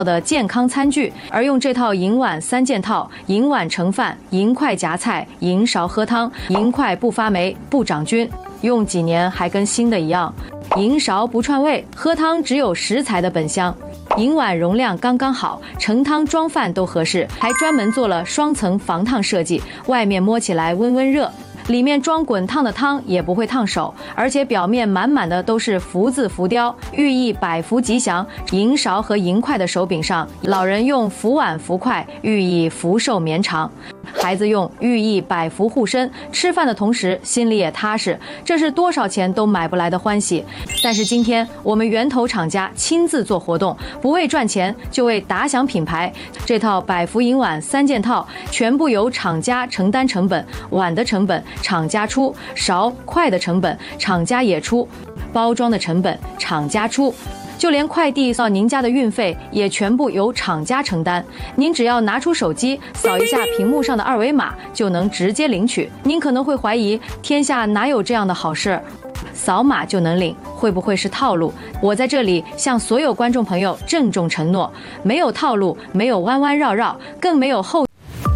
的健康餐具，而用这套银碗3件套：银碗盛饭，银筷夹菜，银勺喝汤，银筷不发霉不长菌，用几年还跟新的一样。银勺不串味，喝汤只有食材的本香。银碗容量刚刚好，盛汤装饭都合适，还专门做了双层防烫设计，外面摸起来温温热，里面装滚烫的汤也不会烫手，而且表面满满的都是福字浮雕，寓意百福吉祥。银勺和银筷的手柄上，老人用福碗福筷，寓意福寿绵长；孩子用，寓意百福护身。吃饭的同时心里也踏实，这是多少钱都买不来的欢喜。但是今天我们源头厂家亲自做活动，不为赚钱，就为打响品牌。这套百福银碗3件套全部由厂家承担成本，碗的成本厂家出，勺筷的成本厂家也出，包装的成本厂家出，就连快递到您家的运费也全部由厂家承担。您只要拿出手机扫一下屏幕上的2维码，就能直接领取。您可能会怀疑，天下哪有这样的好事？扫码就能领，会不会是套路？我在这里向所有观众朋友郑重承诺，没有套路，没有弯弯绕绕，更没有后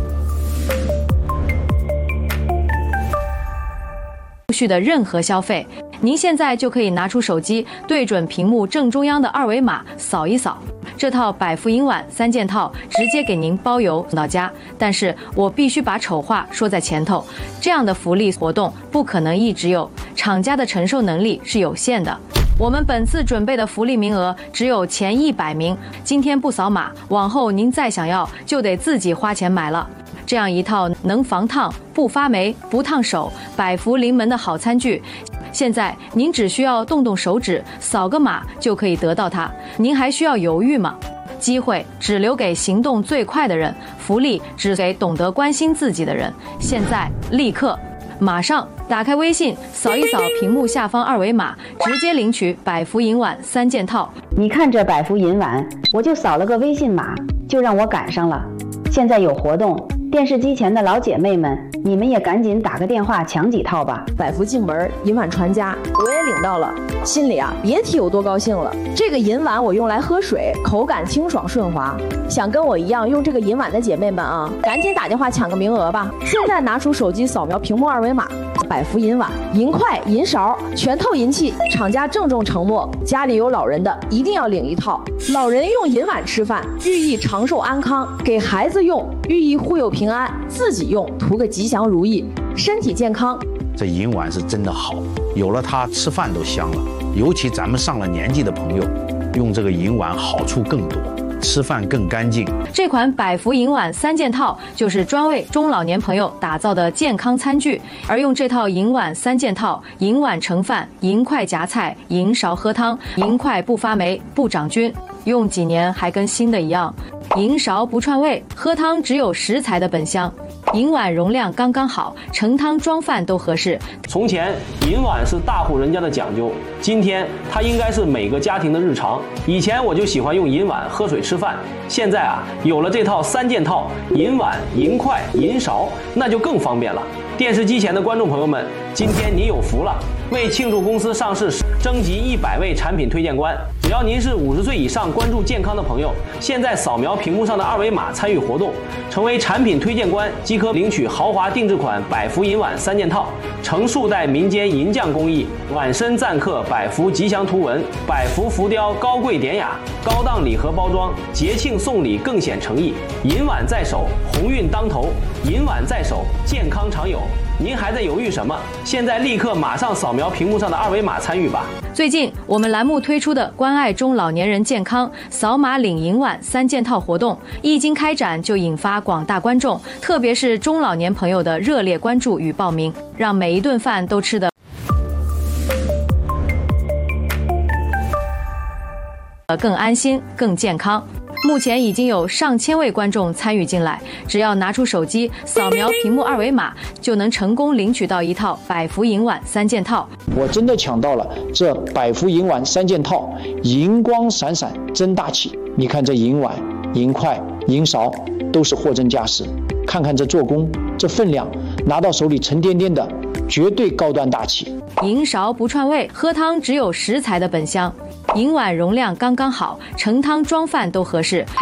续的任何消费。您现在就可以拿出手机，对准屏幕正中央的2维码扫一扫，这套百福银碗3件套直接给您包邮送到家。但是我必须把丑话说在前头，这样的福利活动不可能一直有，厂家的承受能力是有限的。我们本次准备的福利名额只有前100名，今天不扫码，往后您再想要就得自己花钱买了。这样一套能防烫、不发霉、不烫手、百福临门的好餐具，现在您只需要动动手指，扫个码就可以得到它，您还需要犹豫吗？机会只留给行动最快的人，福利只给懂得关心自己的人。现在立刻马上打开微信，扫一扫屏幕下方2维码，直接领取百福银碗3件套。 你看这百福银碗，我就扫了个微信码，就让我赶上了。现在有活动，电视机前的老姐妹们，你们也赶紧打个电话抢几套吧。 百福进门，银碗传家，我也领到了，心里别提有多高兴了。这个银碗我用来喝水，口感清爽顺滑。想跟我一样用这个银碗的姐妹们赶紧打电话抢个名额吧。现在拿出手机扫描屏幕2维码，百福银碗、银筷、银勺全套银器，厂家郑重承诺，家里有老人的一定要领一套。老人用银碗吃饭，寓意长寿安康；给孩子用，寓意护佑平安；自己用，图个吉祥如意，身体健康。 这银碗是真的好，有了它吃饭都香了。尤其咱们上了年纪的朋友，用这个银碗好处更多，吃饭更干净。 这款百福银碗3件套就是专为中老年朋友打造的健康餐具，而用这套银碗3件套：银碗盛饭，银筷夹菜，银勺喝汤，银筷不发霉不长菌，用几年还跟新的一样。银勺不串味，喝汤只有食材的本香。银碗容量刚刚好，盛汤装饭都合适。 从前银碗是大户人家的讲究，今天它应该是每个家庭的日常。以前我就喜欢用银碗喝水吃饭，现在有了这套3件套：银碗、银筷、银勺，那就更方便了。电视机前的观众朋友们，今天您有福了！为庆祝公司上市，征集100位产品推荐官。只要您是50岁以上关注健康的朋友，现在扫描屏幕上的2维码参与活动，成为产品推荐官即可领取豪华定制款百福银碗3件套，成数代民间银匠工艺，碗身錾刻百福吉祥图文，百福浮雕高贵典雅，高档礼盒包装，节庆送礼更显诚意。银碗在手，鸿运当头；银碗在手，健康常有。您还在犹豫什么？现在立刻马上扫描屏幕上的2维码参与吧。 最近我们栏目推出的关爱中老年人健康扫码领银碗3件套活动，一经开展就引发广大观众，特别是中老年朋友的热烈关注与报名，让每一顿饭都吃得更安心、更健康。目前已经有上千位观众参与进来，只要拿出手机扫描屏幕2维码，就能成功领取到一套百福银碗3件套。 我真的抢到了这百福银碗3件套，银光闪闪真大气。你看这银碗、银筷、银勺都是货真价实，看看这做工，这分量，拿到手里沉甸甸的，绝对高端大气。 银勺不串味，喝汤只有食材的本香。银碗容量刚刚好，盛汤装饭都合适。